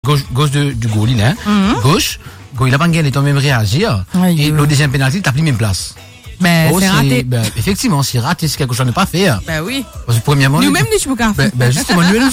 gauche du goal, hein. Gauche, il a pas gagné, il a même réagir. Et le deuxième penalty, il a pris même place. Ben, c'est raté. Ben, effectivement, c'est raté, c'est quelque chose à ne pas faire. Ben oui. Parce que premièrement. Nous-mêmes, nous, ben, justement, nous,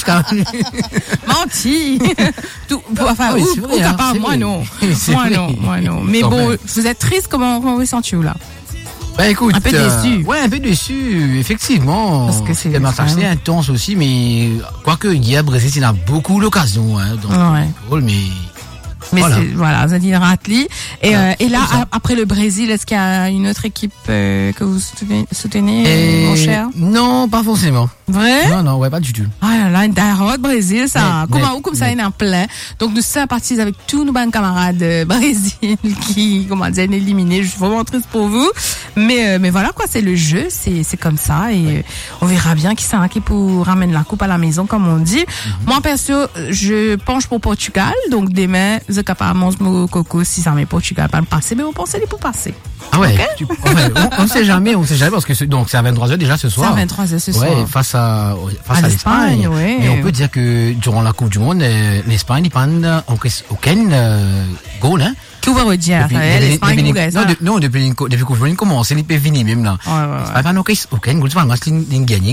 Menti. Enfin, oui, c'est vrai, moi, non. Moi, non. Mais non, bon, ben. vous êtes triste, comment ressentez-vous là? Ben, écoute. Un peu déçu. Ouais, un peu déçu, effectivement. Parce que c'est assez intense aussi, mais, quoique, hier, Brésil, il a beaucoup l'occasion, hein, dans mais voilà. Zadine dit Ratli. Et là, après le Brésil, est-ce qu'il y a une autre équipe que vous soutenez, mon cher? Non, pas forcément. Vrai? Non, ouais, pas du tout. Ah là là, une Brésil, ça. Comme ça, il y en a plein. Donc, nous sommes partis avec tous nos bons camarades Brésil qui, comment dire, éliminés. Je suis vraiment triste pour vous. Mais voilà, quoi, c'est le jeu, c'est comme ça. Et on verra bien qui c'est qui pour ramener la coupe à la maison, comme on dit. Moi, perso, je penche pour Portugal. Donc, demain, je suis capable de manger mon coco si ça met Portugal pas le passer. Mais on pense qu'il pour passer. Ah ouais, okay? On sait jamais, parce que donc c'est à 23h déjà ce soir. C'est à 23h ce soir. Ouais, face à l'Espagne. Ouais. Et on peut dire que durant la Coupe du Monde, l'Espagne n'y prend aucun goal, hein. Qui va redire, l'Espagne non, depuis que le Coupe du Monde commence, il peut venir même là. Ouais. Pas aucun goal, tu vois, il gagne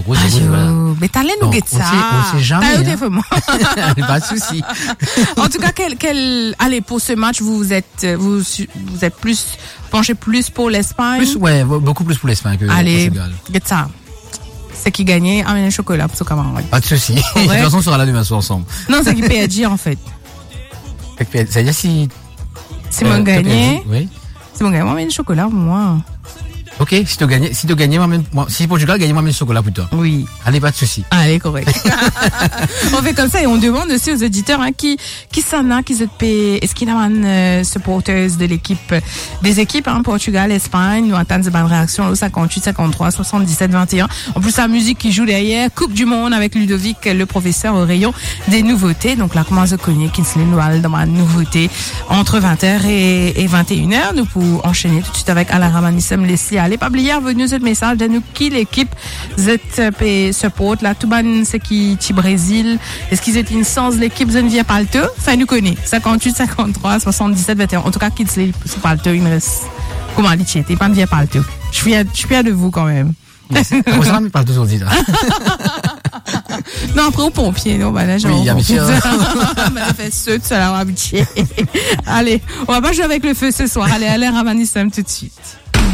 0-0. Mais t'as l'air nous guetter ça. On sait jamais. Pas de souci. En tout cas, allez, pour ce match, vous êtes plus, penchez plus pour l'Espagne. Beaucoup plus pour l'Espagne que allez, Portugal. Allez, ça. C'est qui gagnait, amène un chocolat pour ce camarade. Pas de souci. De toute façon, on sera là demain soir ensemble. Non, c'est qui PSG en fait. C'est-à-dire si. C'est mon gagné. Oui. C'est mon gagné, moi, amène un chocolat pour moi. Ok, si tu gagnes, si Portugal gagne, moi, même chocolat pour toi. Oui. Allez, pas de souci. Allez, correct. On fait comme ça et on demande aussi aux auditeurs, qui s'en a, qui se paient, est-ce qu'il y a une supporteuse de des équipes, Portugal, Espagne, nous attendons de bonnes réactions, 58, 53, 77, 21. En plus, la musique qui joue derrière, Coupe du Monde avec Ludovic, le professeur au rayon des nouveautés. Donc là, comment je connais Kinsley Noël dans ma nouveauté entre 20h et 21h. Nous pour enchaîner tout de suite avec Alain Ramanissem, Leslie. Allez, pas oublier revenir ce message de nous qui l'équipe ZP support là tout ban c'est qui Brésil est-ce qu'ils étaient une sens l'équipe je ne viens pas le tout enfin nous connaît 58 53 77 21 en tout cas qui c'est pas le tout il me reste comment dit tu pas ne viens pas le tout je suis fier de vous quand même on ça me parle toujours dit là. Non après au pompier non bah là j'ai oui habitué on fait ceux de cela habitué allez on va pas jouer avec le feu ce soir allez Alain Ramanissem tout de suite.